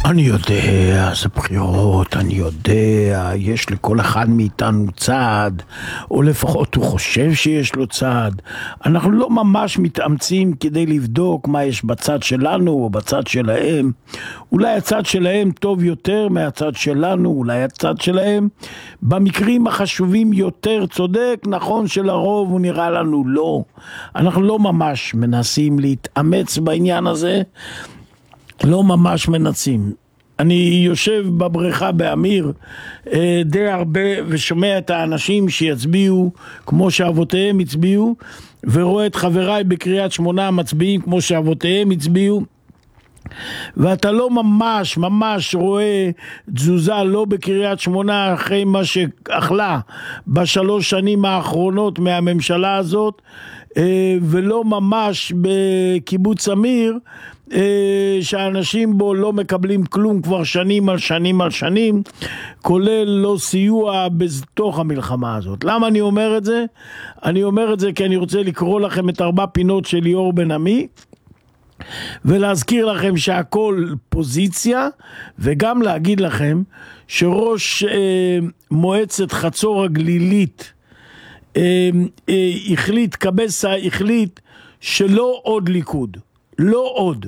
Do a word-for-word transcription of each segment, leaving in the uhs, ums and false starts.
אני יודע, זה בחירות, אני יודע, יש לכל אחד מאיתנו צד, או לפחות הוא חושב שיש לו צד. אנחנו לא ממש מתאמצים כדי לבדוק מה יש בצד שלנו או בצד שלהם. אולי הצד שלהם טוב יותר מהצד שלנו, אולי הצד שלהם במקרים החשובים יותר צודק, נכון שלרוב הוא נראה לנו לא. אנחנו לא ממש מנסים להתאמץ בעניין הזה, לא ממש מנסים. אני יושב בבריכה באמיר די הרבה ושומע את האנשים שיצביעו כמו שאבותיהם הצביעו, ורואה את חבריי בקריית שמונה מצביעים כמו שאבותיהם הצביעו, ואתה לא ממש ממש רואה תזוזה לא בקריית שמונה אחרי מה שאכלה בשלוש שנים האחרונות מהממשלה הזאת, ולא ממש בקיבוץ אמיר שהאנשים בו לא מקבלים כלום כבר שנים על שנים על שנים, כולל לא סיוע בתוך המלחמה הזאת. למה אני אומר את זה? אני אומר את זה כי אני רוצה לקרוא לכם את ארבע פינות של ליאור בן עמי, ולהזכיר לכם שהכל פוזיציה, וגם להגיד לכם שראש אה, מועצת חצור הגלילית אה, אה, החליט, קבסה החליט שלא עוד ליכוד, לא עוד.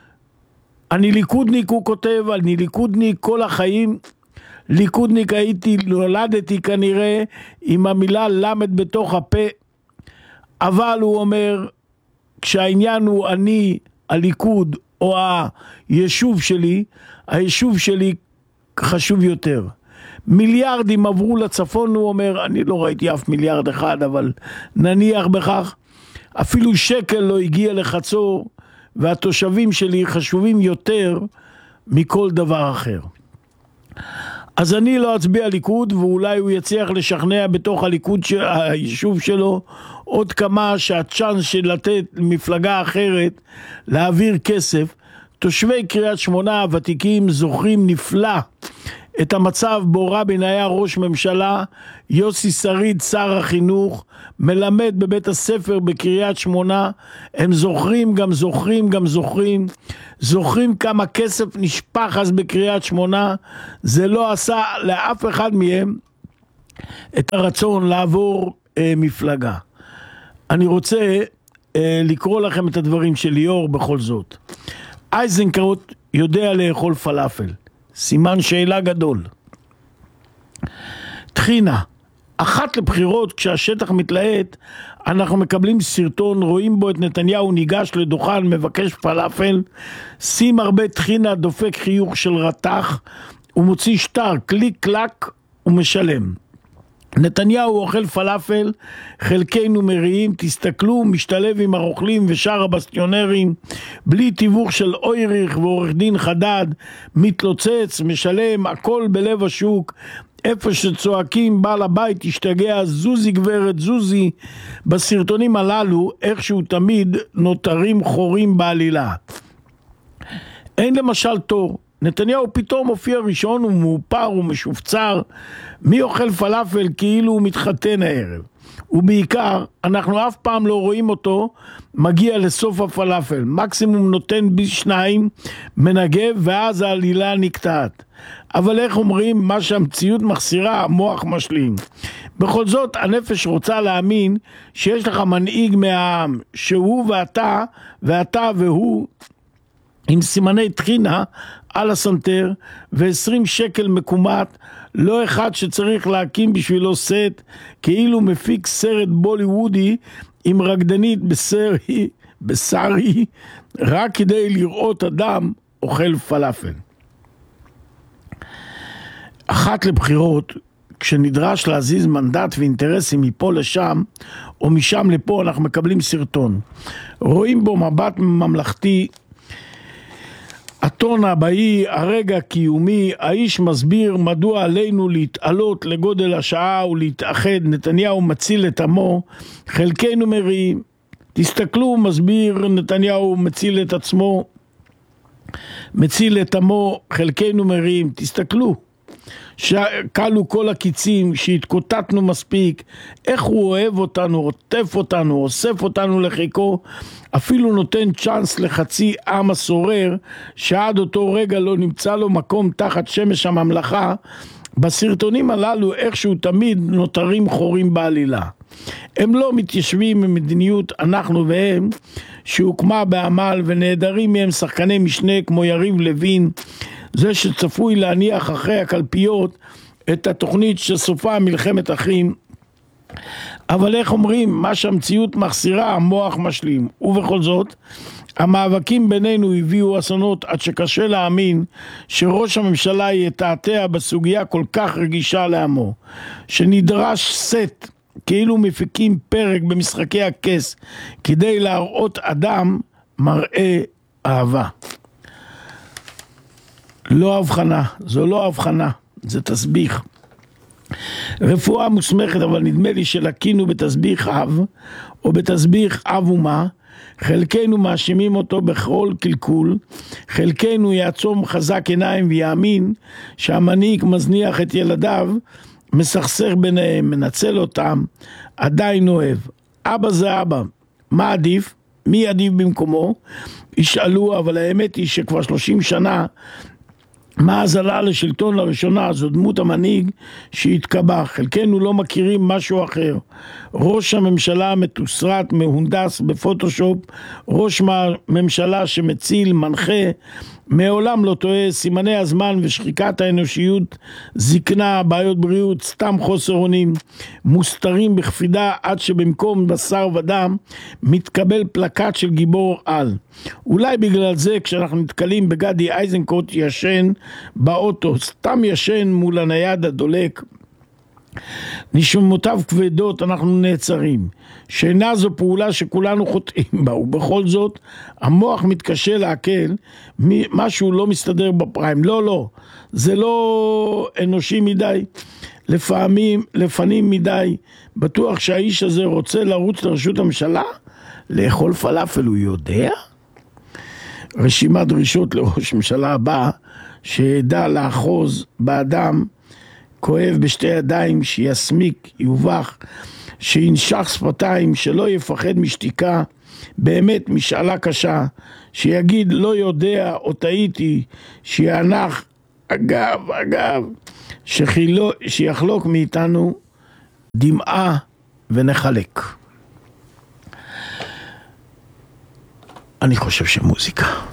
אני ליכודניק, הוא כותב, אני ליכודניק כל החיים, ליכודניק הייתי, נולדתי כנראה עם המילה למד בתוך הפה, אבל הוא אומר, כשהעניין הוא אני, הליכוד או היישוב שלי, היישוב שלי חשוב יותר. מיליארדים עברו לצפון, הוא אומר, אני לא ראיתי אף מיליארד אחד, אבל נניח בכך, אפילו שקל לא הגיע לחצור, והתושבים שלי חשובים יותר מכל דבר אחר. אז אני לא אצביע ליכוד, ואולי הוא יצליח לשכנע בתוך הליכוד, היישוב שלו, עוד כמה שהצ'אנס של לתת מפלגה אחרת להעביר כסף. תושבי קריית שמונה הוותיקים זוכרים נפלא את המצב בו רבין היה ראש ממשלה, יוסי שריד שר החינוך, מלמד בבית הספר בקריית שמונה. הם זוכרים גם זוכרים גם זוכרים זוכרים כמה כסף נשפך אז בקריית שמונה. זה לא עשה לאף אחד מהם את הרצון לעבור אה, מפלגה. אני רוצה אה, לקרוא לכם את הדברים של ליאור בכל זאת. אייזנקרוט יודע לאכול פלאפל, סימן שאלה גדול. תחינה, אחת לבחירות כשהשטח מתלהט, אנחנו מקבלים סרטון, רואים בו את נתניהו ניגש לדוכן, מבקש פלאפל, שים הרבה תחינה, דופק חיוך של רתח, ומוציא שטר, קליק קלק ומשלם. נתניהו אוכל פלאפל, חלקנו מריעים, תסתכלו, משתלב עם הרוכלים ושאר הבסטיונרים, בלי תיווך של אויריך ועורך דין חדד, מתלוצץ, משלם, הכל בלב השוק, איפה שצועקים בעל הבית תשתגע, זוזי גברת זוזי. בסרטונים הללו איכשהו תמיד נותרים חורים בעלילה. אין למשל תור, נתניהו פתאום מופיע ראשון, הוא מאופר ומשופצר, מי אוכל פלאפל כאילו הוא מתחתן הערב, ובעיקר אנחנו אף פעם לא רואים אותו מגיע לסוף הפלאפל, מקסימום נותן בי שניים, מנגב, ואז העלילה נקטעת. אבל איך אומרים, מה שהמציאות מחסירה המוח משלים. בכל זאת הנפש רוצה להאמין שיש לך מנהיג מהעם, שהוא ואתה ואתה והוא, עם סימני תחינה על הסנטר ו-עשרים שקל מקומט, לא אחד שצריך להקים בשבילו סט, כאילו מפיק סרט בוליוודי עם רקדנית בסרי, בסרי, רק כדי לראות אדם אוכל פלאפל. אחת לבחירות, כשנדרש להזיז מנדט ואינטרסים מפה לשם, או משם לפה, אנחנו מקבלים סרטון. רואים בו מבט ממלכתי, הטון הבאי, הרגע קיומי, האיש מסביר מדוע עלינו להתעלות לגודל השעה ולהתאחד, נתניהו מציל את עמו, חלקנו מריעים, תסתכלו, מסביר נתניהו מציל את עצמו, מציל את עמו, חלקנו מריעים, תסתכלו. שקלו כל הקיצים, שהתקוטטנו מספיק, איך הוא אוהב אותנו, עוטף אותנו, אוסף אותנו לחיקו, אפילו נותן צ'אנס לחצי עם הסורר, שעד אותו רגע לא נמצא לו מקום תחת שמש הממלכה. בסרטונים הללו איכשהו תמיד נותרים חורים בעלילה. הם לא מתיישבים במדיניות אנחנו והם, שהוקמה בעמל, ונהדרים מהם שחקני משנה כמו יריב לוין, זה שצפוי להניח אחרי הקלפיות את התוכנית שסופה מלחמת אחים. אבל איך אומרים, מה שהמציאות מחסירה המוח משלים. ובכל זאת, המאבקים בינינו הביאו אסונות עד שקשה להאמין שראש הממשלה יתעתע בסוגיה כל כך רגישה לעמו, שנדרש סט כאילו מפיקים פרק במשחקי הכס כדי להראות אדם מראה אהבה. לא הבחנה, זו לא הבחנה, זה תסביך. רפואה מוסמכת, אבל נדמה לי שלקינו בתסביך אב, או בתסביך אב ומה, חלקנו מאשימים אותו בכל קלקול, חלקנו יעצום חזק עיניים ויאמין שהמנהיג מזניח את ילדיו, מסכסך ביניהם, מנצל אותם, עדיין אוהב. אבא זה אבא, מה עדיף? מי עדיף במקומו? ישאלו, אבל האמת היא שכבר שלושים שנה, מאז עלה לשלטון לראשונה, זו דמות המנהיג שהתקבע. חלקנו לא מכירים משהו אחר. ראש הממשלה מתוסרט, מהונדס בפוטושופ, ראש ממשלה שמציל, מנחה, מעולם לא טועה, סימני הזמן ושחיקת האנושיות, זקנה, בעיות בריאות, סתם חוסר אונים, מוסתרים בכפידה עד שבמקום בשר ודם מתקבל פלקט של גיבור על. אולי בגלל זה כשאנחנו נתקלים בגדי איזנקוט ישן באוטו, סתם ישן מול הנייד הדולק, נשמותיו כבדות, אנחנו נעצרים. שינה זו פעולה שכולנו חוטאים בה, ובכל זאת המוח מתקשה לעכל, משהו לא מסתדר בפריים. לא, לא, זה לא אנושי מדי, לפעמים, לפנים מדי. בטוח שהאיש הזה רוצה לרוץ לרשות הממשלה, לאכול פלאפל, הוא יודע? רשימת דרישות לראש ממשלה הבא, שידע לאחוז באדם, כואב בשתי ידיים, שיסמיק, יובח, שינשך שפתיים, שלא יפחד משתיקה, באמת משאלה קשה, שיגיד לא יודע או טעיתי, שיענך אגב, אגב, שחילו, שיחלוק מאיתנו דמעה ונחלק. אני חושב שמוזיקה.